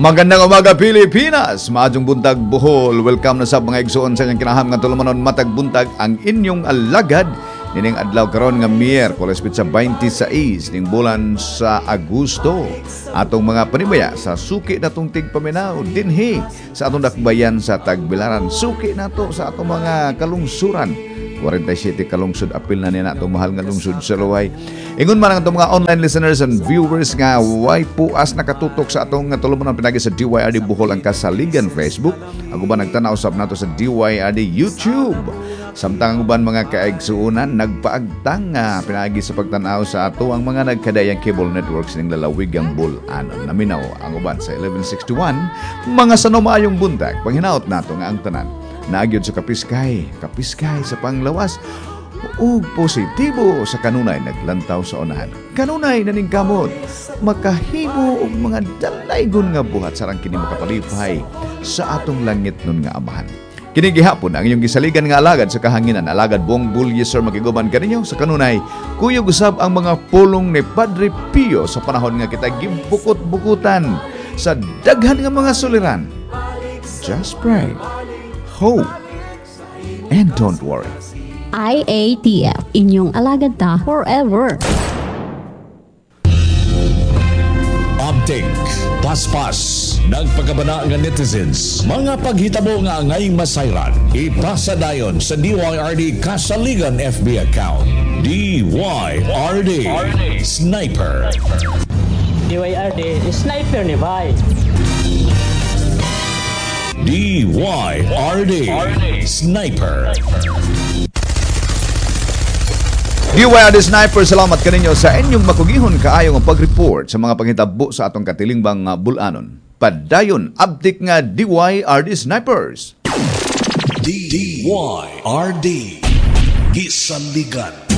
Magandang umaga Pilipinas, maadjong buntag Bohol. Welcome na sa mga igsoon sa inyong kinaham nga tulumanon matag buntag ang inyong alagad nining adlaw karon nga Miyerkules sa 26 ning bulan sa Agosto. Atong mga panibaya sa suki natong tigpaminaw dinhi sa atong dakbayan sa Tagbilaran. Suki nato sa atong mga kalungsuran. 47 kalungsod apil na niya itong mahal nga lungsod sa Luway. Ingon man ang itong mga online listeners and viewers nga way puas nakatutok sa atong tulumanon pinagi sa DYRD Bohol ang kasaligan Facebook. Ang uban nagtanaw sab nato sa DYRD YouTube. Samtang ang uban mga kaigsuunan nagpaagtang pinagi sa pagtanaw sa ato ang mga nagkadayang cable networks ning lalawigang Bulanon. Naminaw ang uban sa 1161 mga sanumayong buntag panghinaot nato nga ang tanan nagyod sa kapiskay sa panglawas ug positibo sa kanunay naglantaw sa unahan. Kanunay naning kamot makahimo og mga dalaygon nga buhat sarang kini makapalipay sa atong langit nun nga amahan. Kini gihapon ang inyong gisaligan nga alagad sa kahanginan, alagad Bong Bulyeser magiguban kaninyo sa kanunay. Kuyog usab ang mga pulong ni Padre Pio sa panahon nga kita gibukot-bukutan sa daghan nga mga suliran. Just pray, hope, and don't worry. IATF, inyong alagad ta forever. Update, paspas, nagpagabana nga netizens, mga paghitabo nga angay masayran, ipasa dayon sa DYRD Kasaligan FB account. DYRD Sniper. DYRD Sniper ni Bay. DYRD Sniper. DYRD Sniper, salamat kaninyo sa inyong makugihon kaayong pag-report sa mga panghitabo sa atong katilingbang Bulanon. Padayon, update nga DYRD Snipers. DYRD Kisaligan.